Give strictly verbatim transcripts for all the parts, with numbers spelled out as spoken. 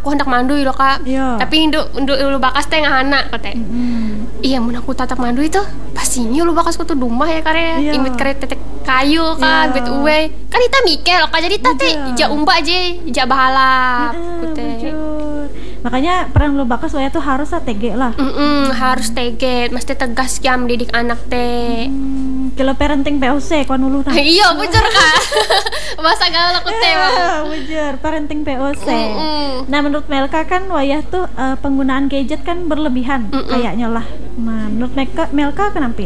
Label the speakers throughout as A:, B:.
A: aku hendak mandui loh kak.
B: Iya.
A: Tapi induk induk ulu bakas teh ngahana kate.
B: Mm.
A: Iya mun aku tatap mandui tuh pastinya ulu bakas ku tuh dumah ya kare.
B: Iya.
A: Imit kare tetek kayu kak,
B: Iya.
A: bet uwe. Kan kita mikir loh kak jadi tate
B: Iya.
A: ja umba aje, ja bahala.
B: Heeh,
A: Kute.
B: bujur. Makanya peran ulu bakas waya tuh harus tege lah.
A: Mm-mm, harus teget, mesti tegas ya mendidik anak teh.
B: Hmm, kalau parenting P O C kon ulu nah.
A: Iya, bujur kak. Bahasa gaul aku teh.
B: Ah, bujur, parenting P O C.
A: Mm-mm.
B: Nah, menurut Melka kan wayah tuh eh, penggunaan gadget kan berlebihan
A: Mm-mm.
B: kayaknya lah. Nah, menurut Melka, Melka kenapa?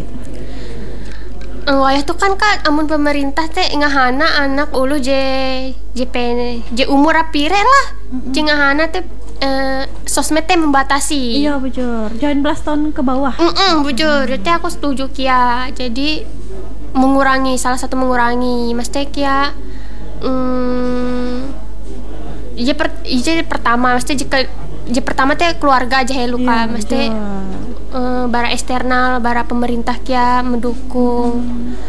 A: Wayah tuh kan kak, amun pemerintah teh ngahana anak ulu je je pen je umur apire lah. Je ngahana teh eh, sosmed teh membatasi.
B: Iya, bujur. Jangan belas tahun ke bawah.
A: Mm bujur, jadi aku setuju kia. Jadi mengurangi, salah satu mengurangi, mesti kia. Hmm, je per, je pertama, mesti jika je pertama teh keluarga aja helu
B: Iya,
A: kak, mesti
B: bujur.
A: uh, bara eksternal, bara pemerintah kia mendukung.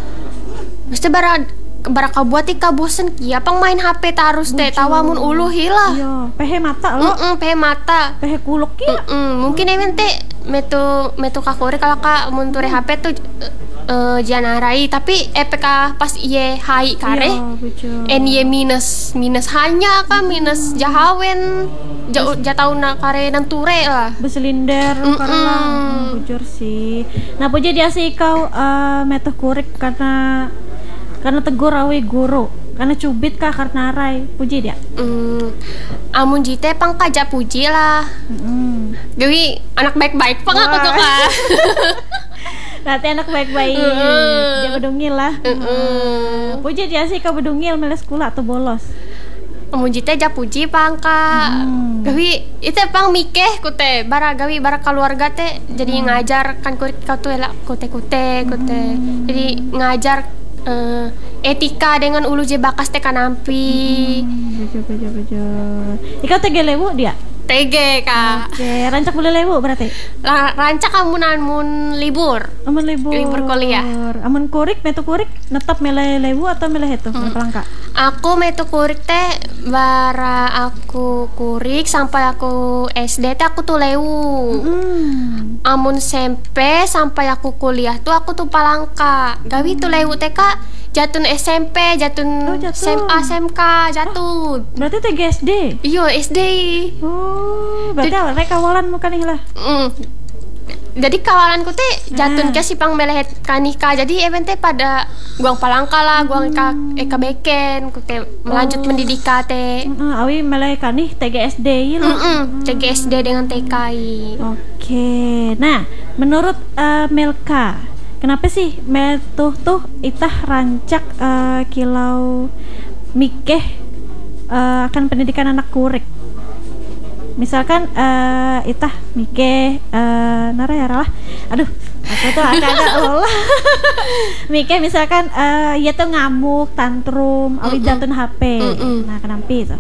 A: Mesti bara bara kabuat ika bosen kia pang main H P tarus teh tawa mun uluh hilah.
B: Iya, pehe mata lo.
A: Heeh, pe mata.
B: Pehe kuluk kia.
A: Mm, mungkin even teh metu metu kakore kalau kak mun ture H P tuh eh janarai tapi E P K pas iye hai kare.
B: Iya, bujur.
A: En ye minus minus hanya kan minus jahawen ja, jatauna kare nang ture lah.
B: Beselinder
A: Mm-mm.
B: karena bujur sih. Nah, puji dia sih kau eh, metuh kurik karena karena tegur awe guru karena cubit kah karena rai puji dia.
A: Hmm, amun jite pang kajak puji lah.
B: Mm-mm.
A: Dewi anak baik-baik pang aku tuh kak.
B: Berarti anak baik-baik.
A: Mm-mm.
B: Dia bedungil lah.
A: Mm-mm.
B: Puji dia sih kau bedungil meles sekolah atau bolos.
A: Amun jite ja puji pang kak.
B: Hmm.
A: Gawi itu pang mikeh kute bara gawi bara keluarga teh jadi ngajar kan kurit kau tuh elak kute-kute kute. Jadi ngajar eh, etika dengan ulu je bakas teh kanampi.
B: Bujur bujur bujur. Ikau tege lewu dia.
A: Tege kak.
B: Oke, rancak boleh lewu berarti.
A: La- rancak amunan mun libur.
B: Amun libur.
A: Libur kuliah.
B: Amun kurik metu kurik netap mele lewu atau mele itu hmm. pelangka.
A: Aku metu kurik teh bara aku kurik sampai aku S D teh aku tuh lewu.
B: Hmm.
A: Amun S M P sampai aku kuliah tuh aku tuh palangka. Gawi tuh lewu teh kak jatun S M P, jatun
B: Oh, jatun.
A: S M A, S M K, jatun.
B: Berarti tege S D.
A: Iyo S D.
B: Oh, berarti awalnya kawalan muka nih lah.
A: Mm. Jadi kawalanku teh jatun
B: Ah.
A: ke sipang melehet kanika. Jadi even teh pada guang palangka lah, guang ka eka beken, ku teh melanjut
B: Oh.
A: mendidika teh.
B: Heeh, awi meleka nih T G S D lah.
A: Mm-mm, T G S D dengan T K I.
B: Oke. Nah, menurut eh, Melka, kenapa sih metuh tuh itah rancak eh, kilau mikeh eh, akan pendidikan anak kurik? Misalkan eh, itah mikeh eh, nara ya lah. Aduh, aku tuh agak-agak lolah. Mikeh misalkan eh, ia tuh ngamuk, tantrum, awi jatun H P.
A: Mm-mm.
B: Nah, kenapa itu?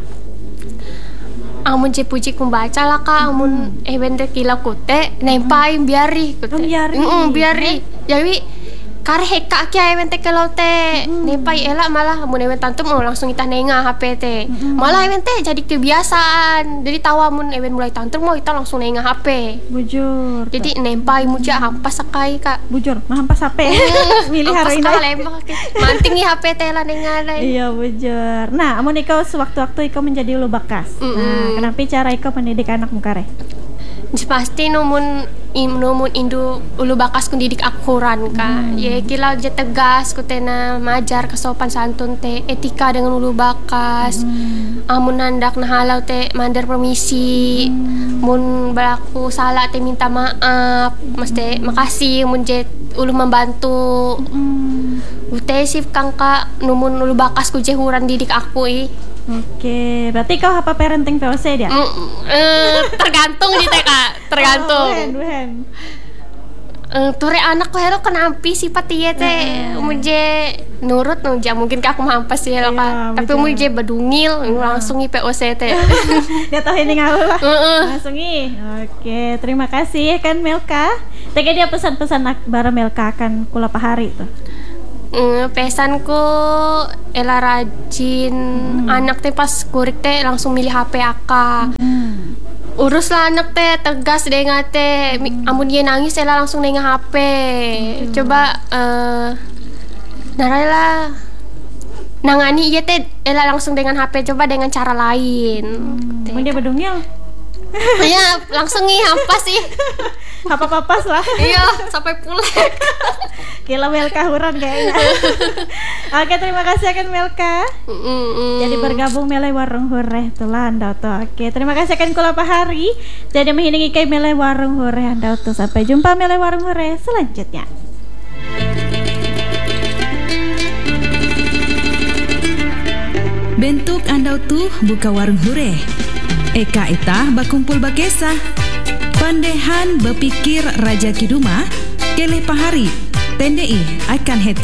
A: Amun je puji kumbaca lah kak, amun even teh kila kute nempai biari kute.
B: Oh, biari.
A: Mm-mm, biari. Jadi kare heka kia even teh kalau teh nempai elak malah amun even tantum oh, langsung itah nenga H P teh. Malah even teh jadi kebiasaan. Jadi tahu amun even mulai tantum mau itah langsung nenga H P.
B: Bujur.
A: Jadi nempai muja hampas sakai kak.
B: Bujur, mahampas H P. Milih
A: Hampas
B: hari ini.
A: kak lembak manting nih H P teh lah nenga lah.
B: Iya, bujur. Nah, amun ikau sewaktu-waktu ikau menjadi ulu bakas. Nah,
A: Mm-mm.
B: kenapa cara ikau mendidik anak mukare?
A: Pasti numun im numun indu ulu bakas kundidik akuran kak. Ya kila je tegas kutena majar kesopan santun teh etika dengan ulu bakas. Amun nandak nahalau teh mandar permisi. Mun balaku salah teh minta maaf. Mesti makasih mun je ulu membantu.
B: Hmm.
A: Ute sih kang kak numun ulu bakas ku je huran didik aku i.
B: Oke, berarti kau apa parenting P O C dia?
A: Mm, eh, tergantung di teh kak, tergantung.
B: Oh, duhen, duhen.
A: Eh, ture anak ko hero kenampi sifat ieu teh muje nurut nuja mungkin ka aku mampas ya
B: Iya,
A: kak tapi
B: betul.
A: muje bedungil langsung i P O C teh.
B: Dia tahu ini ngalu lah.
A: Heeh.
B: Langsung ih. Oke, terima kasih kan Melka. Tega dia pesan-pesan ak- bara Melka akan kula pahari tuh.
A: Eh, pesanku ela rajin anak teh pas kurik teh langsung milih H P aka. uruslah anak teh, tegas dengan teh. Mi- Amun dia nangis Ella langsung dengan H P. Coba eh narailah nangani iya teh Ella langsung dengan H P, coba dengan cara lain. Teh.
B: Mun dia bedungil
A: Ya langsung nih hampas sih.
B: apa-papas lah.
A: Iya sampai pulek.
B: Kila Melka huran kayaknya. Oke, terima kasih akan Melka.
A: Mm-mm.
B: Jadi bergabung melai warung hureh tulah anda tuh. Oke, terima kasih akan kula pahari. Jadi menghiningi kai melai warung hureh anda tuh. Sampai jumpa melai warung hureh selanjutnya.
C: Bentuk andau tuh buka warung hureh. Eka itah bakumpul bakesa. Pandehan berpikir Raja Kiduma, keleh pahari, tendei akan hetu.